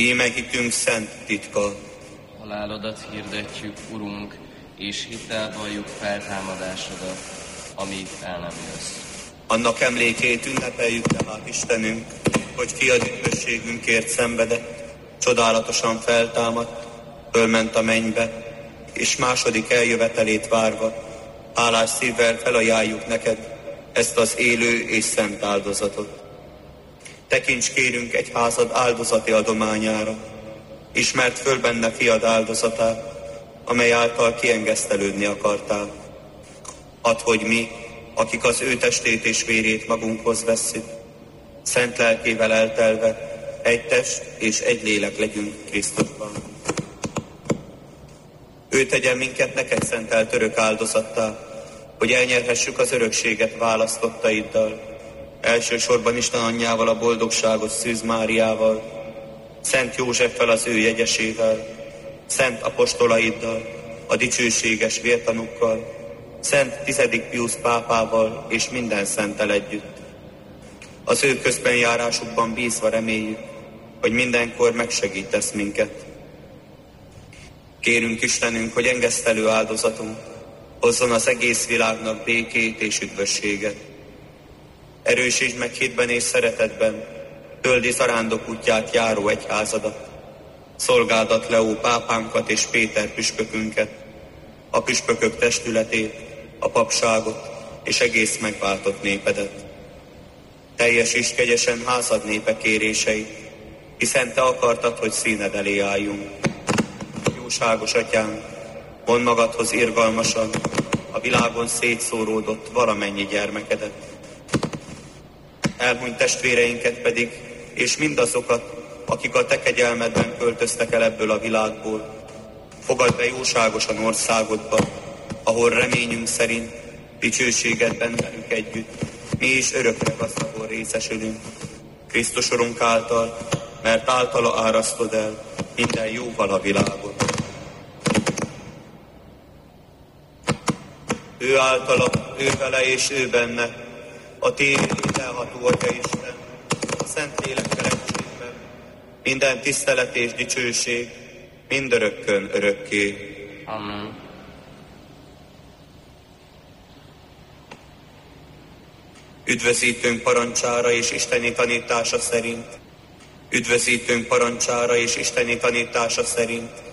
Íme hitünk szent titka. Halálodat hirdetjük, Urunk, és hittel valljuk feltámadásodat, amíg el nem jössz. Annak emlékét ünnepeljük tehát, Istenünk, hogy fiad üdvösségünkért szenvedett, csodálatosan feltámadt, fölment a mennybe, és második eljövetelét várva, hálás szívvel felajánljuk neked ezt az élő és szent áldozatot. Tekints kérünk egyházad áldozati adományára, ismert föl benne fiad áldozatát, amely által kiengesztelődni akartál. Add, hogy mi, akik az ő testét és vérét magunkhoz vesszük, szent lelkével eltelve, egy test és egy lélek legyünk Krisztusban. Ő tegyen minket neked szentelt örök áldozattá, hogy elnyerhessük az örökséget választottaiddal, elsősorban Isten anyjával, a boldogságos Szűz Máriával, Szent Józseffel, az ő jegyesével, szent apostolaiddal, a dicsőséges vértanukkal, Szent 10. Piusz pápával és minden szenttel együtt. Az ő közben járásukban bízva reméljük, hogy mindenkor megsegítesz minket. Kérünk Istenünk, hogy engesztelő áldozatunk hozzon az egész világnak békét és üdvösséget. Erősítsd meg hitben és szeretetben földi zarándok útját járó egyházadat, szolgádat Leó pápánkat és Péter püspökünket, a püspökök testületét, a papságot és egész megváltott népedet. Teljesítsd kegyesen házad népe kéréseit, hiszen te akartad, hogy színed elé álljunk. Jóságos atyánk, mondd magadhoz irgalmasan a világon szétszóródott valamennyi gyermekedet. Elhunyt testvéreinket pedig, és mindazokat, akik a te kegyelmedben költöztek el ebből a világból, fogadd be jóságosan országodba, ahol reményünk szerint dicsőségedben velük együtt mi is örökre gazdagon részesülünk. Krisztus Urunk által, mert általa árasztod el minden jóval a világot. Ő általa, ő vele és ő benne, a tény mindenható Atya Isten, a Szentlélekkel egységben, minden tisztelet és dicsőség, mindörökkön örökké. Amen. Üdvözítőnk parancsára és isteni tanítása szerint, üdvözítőnk parancsára és isteni tanítása szerint